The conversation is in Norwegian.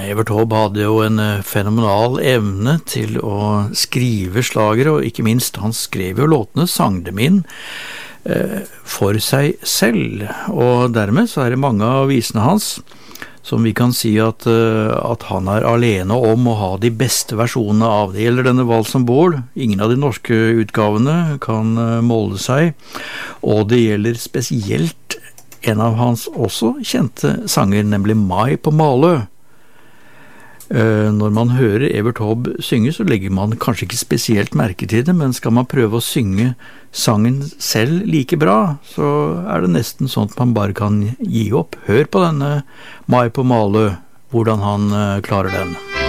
Evert Taube hadde jo en fenomenal evne til å skrive slagere, og ikke minst, han skrev jo låtene, sang dem inn for seg selv, og dermed så det mange av visene hans som vi kan si at han alene om å ha de beste versjonene av. Det gjelder denne Vals om bord. Ingen av de norske utgavene kan måle seg, og det gjelder spesielt en av hans også kjente sanger, nemlig Mai på Malø. Når man hører Evert Taube synge, så legger man kanskje ikke spesielt merke til det, men skal man prøve å synge sangen selv like bra, så det nesten sånn at man bare kan gi opp. Hør på denne Mai på Malø, hvordan han klarer den.